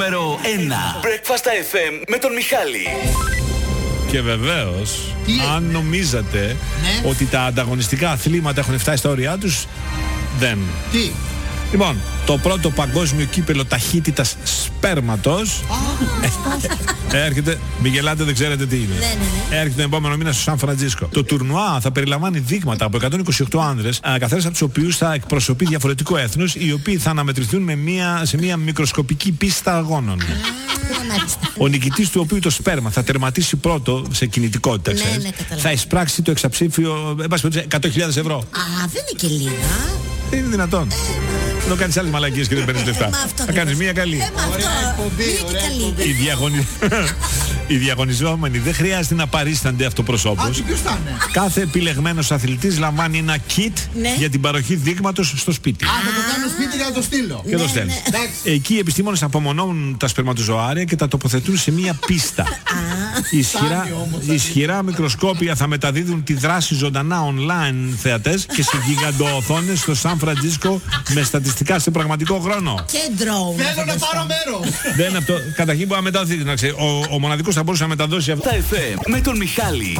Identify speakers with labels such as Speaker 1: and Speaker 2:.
Speaker 1: Νούμερο 1. Breakfast FM με τον Μιχάλη.
Speaker 2: Και βεβαίως, αν νομίζατε ότι τα ανταγωνιστικά αθλήματα έχουν φτάσει στα όρια τους, δεν.
Speaker 3: Τι?
Speaker 2: Λοιπόν, το πρώτο παγκόσμιο κύπελο ταχύτητας σπέρματος έρχεται, μην γελάτε, δεν ξέρετε τι είναι. Έρχεται τον επόμενο μήνα στο Σαν Φραντζίσκο. Το τουρνουά θα περιλαμβάνει δείγματα από 128 άνδρες, καθένας από τους οποίους θα εκπροσωπεί διαφορετικό έθνος, οι οποίοι θα αναμετρηθούν σε μια μικροσκοπική πίστα αγώνων. Ο νικητής του οποίου το σπέρμα θα τερματίσει πρώτο σε κινητικότητα, ξέρεις, θα εισπράξει το εξαψήφιο 100.000 ευρώ.
Speaker 4: Α, δεν είναι και λίγα.
Speaker 2: Είναι δυνατόν. Δεν κάνεις άλλες μαλακίες και δεν παίρνεις λεφτά. Θα κάνεις μία καλή. Οι διαγωνιζόμενοι δεν χρειάζεται να παρίστανται αυτοπροσώπως. Κάθε επιλεγμένος αθλητής λαμβάνει ένα kit για την παροχή δείγματος στο σπίτι.
Speaker 3: Θα το κάνω σπίτι για να το στείλω.
Speaker 2: Και το στέλνεις. Εκεί οι επιστήμονες απομονώνουν τα σπερματοζωάρια και τα τοποθετούν σε μία πίστα. Ισχυρά μικροσκόπια θα μεταδίδουν τη δράση ζωντανά online θεατές και σε γιγαντοοθόνες στο Σαν Φραντζίσκο με στατιστικά σε πραγματικό χρόνο.
Speaker 4: Και drone.
Speaker 3: Θέλω να πάρω μέρος.
Speaker 2: Δεν αυτό. Καταρχήν μπορεί να μεταδοθεί. Ο μοναδικός θα μπορούσε να μεταδώσει αυτό.
Speaker 1: Τα FM με τον Μιχάλη.